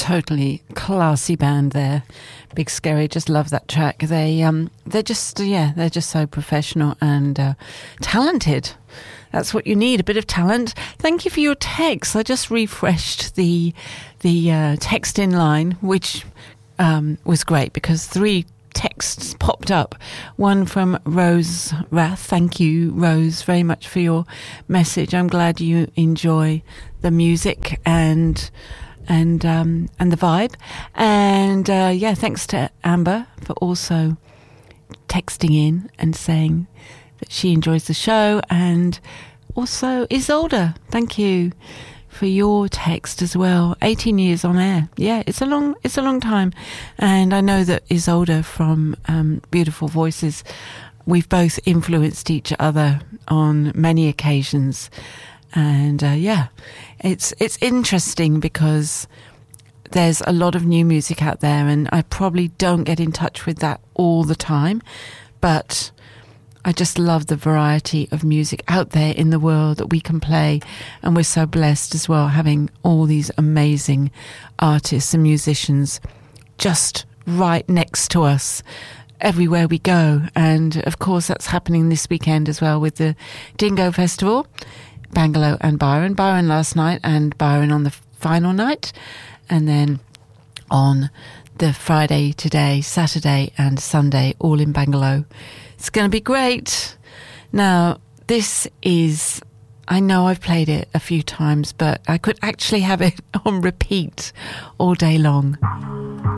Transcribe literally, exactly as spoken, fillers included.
totally classy band there. Big Scary, just love that track. They um they're just yeah they're just so professional and uh, talented. That's what you need, a bit of talent. Thank you for your text. I just refreshed the the uh, text in line, which um, was great because three texts popped up. One from Rose Rath. Thank you, Rose, very much for your message. I'm glad you enjoy the music and and um, and the vibe. And uh, yeah, thanks to Amber for also texting in and saying that she enjoys the show, and also Isolde, thank you for your text as well. eighteen years on air, yeah, it's a long, it's a long time, and I know that Isolde from um, Beautiful Voices, we've both influenced each other on many occasions, and uh, yeah, it's it's interesting because there's a lot of new music out there, and I probably don't get in touch with that all the time, but I just love the variety of music out there in the world that we can play, and we're so blessed as well having all these amazing artists and musicians just right next to us everywhere we go. And of course that's happening this weekend as well with the Dingo Festival, Bangalow and Byron. Byron last night and Byron on the final night, and then on the Friday today, Saturday and Sunday, all in Bangalow. It's going to be great. Now, this is, I know I've played it a few times, but I could actually have it on repeat all day long.